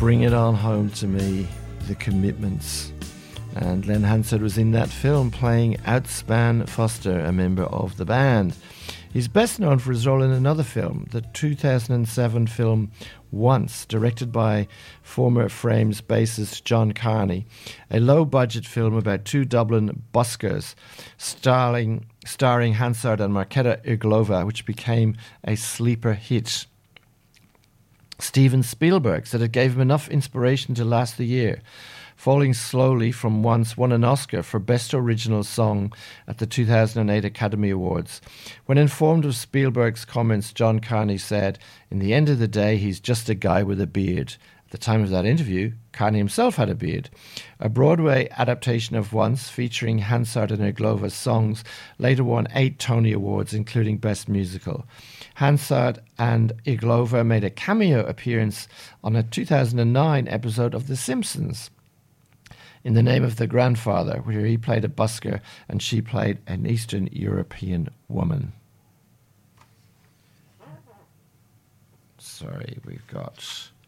Bring It On Home to Me, The Commitments. And Len Hansard was in that film playing Outspan Foster, a member of the band. He's best known for his role in another film, the 2007 film Once, directed by former Frames bassist John Carney, a low-budget film about two Dublin buskers starring Hansard and Marketa Irglova, which became a sleeper hit. Steven Spielberg said it gave him enough inspiration to last the year. Falling Slowly from Once won an Oscar for Best Original Song at the 2008 Academy Awards. When informed of Spielberg's comments, John Carney said, "In the end of the day, he's just a guy with a beard." At the time of that interview, Carney himself had a beard. A Broadway adaptation of Once, featuring Hansard and Irglova's songs, later won 8 Tony Awards, including Best Musical. Hansard and Irglova made a cameo appearance on a 2009 episode of The Simpsons, In the Name of the Grandfather, where he played a busker and she played an Eastern European woman. Sorry, we've got